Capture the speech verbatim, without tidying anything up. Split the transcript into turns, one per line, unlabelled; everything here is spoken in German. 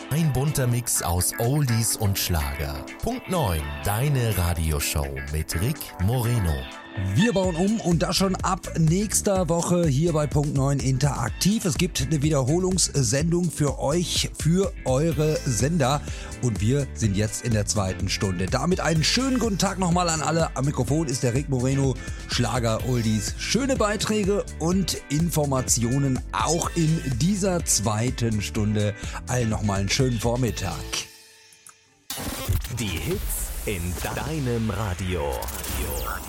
Ein bunter Mix aus Oldies und Schlager. Punkt neun, deine Radioshow mit Rick Moreno.
Wir bauen um und das schon ab nächster Woche hier bei Punkt neun interaktiv. Es gibt eine Wiederholungssendung für euch, für eure Sender. Und wir sind jetzt in der zweiten Stunde. Damit einen schönen guten Tag nochmal an alle. Am Mikrofon ist der Rick Moreno, Schlager, Oldies. Schöne Beiträge und Informationen auch in dieser zweiten Stunde. Allen nochmal einen schönen Vormittag.
Die Hits in deinem Radio. Radio.